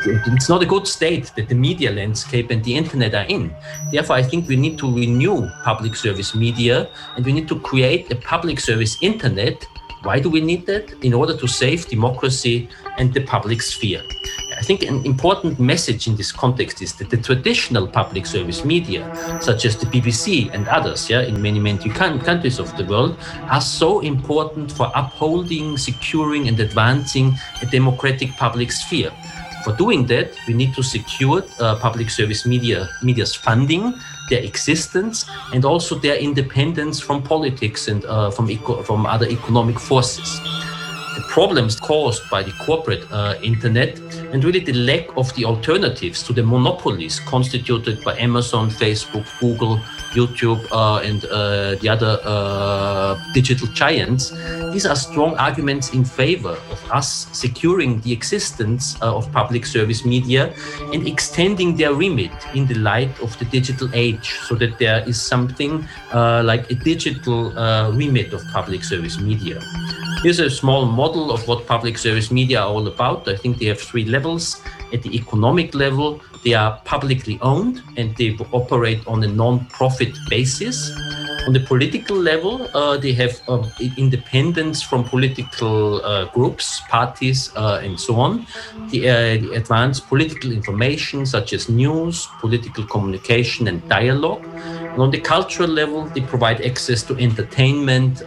it's not a good state that the media landscape and the internet are in. Therefore, I think we need to renew public service media, and we need to create a public service internet. Why do we need that? In order to save democracy and the public sphere. I think an important message in this context is that the traditional public service media, such as the BBC and others, in many countries of the world, are so important for upholding, securing, and advancing a democratic public sphere. For doing that, we need to secure public service media's funding, their existence, and also their independence from politics and from other economic forces. The problems caused by the corporate internet and really the lack of the alternatives to the monopolies constituted by Amazon, Facebook, Google, YouTube, and the other digital giants. These are strong arguments in favor of us securing the existence of public service media and extending their remit in the light of the digital age, so that there is something like a digital remit of public service media. Here's a small model of what public service media are all about. I think they have 3 levels. At the economic level, they are publicly owned and they operate on a non-profit basis. On the political level, they have independence from political groups, parties, and so on. They advance political information such as news, political communication, and dialogue. And on the cultural level, they provide access to entertainment,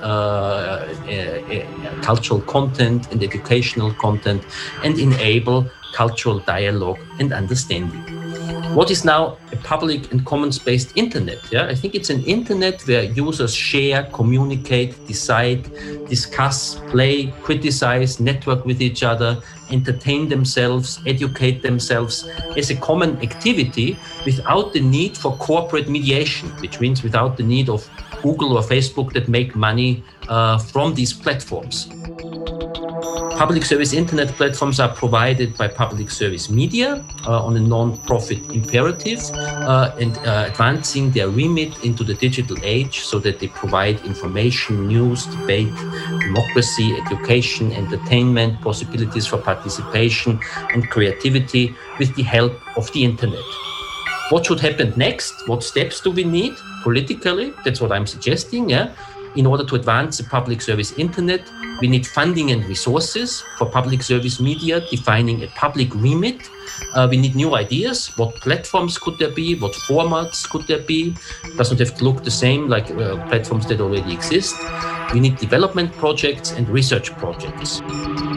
cultural content, and educational content, and enable cultural dialogue and understanding. What is now a public and commons-based internet? I think it's an internet where users share, communicate, decide, discuss, play, criticize, network with each other, entertain themselves, educate themselves as a common activity without the need for corporate mediation, which means without the need of Google or Facebook that make money from these platforms. Public service internet platforms are provided by public service media on a non-profit imperative and advancing their remit into the digital age so that they provide information, news, debate, democracy, education, entertainment, possibilities for participation and creativity with the help of the internet. What should happen next? What steps do we need politically? That's what I'm suggesting. In order to advance the public service internet, we need funding and resources for public service media, defining a public remit. We need new ideas. What platforms could there be? What formats could there be? It doesn't have to look the same like platforms that already exist. We need development projects and research projects.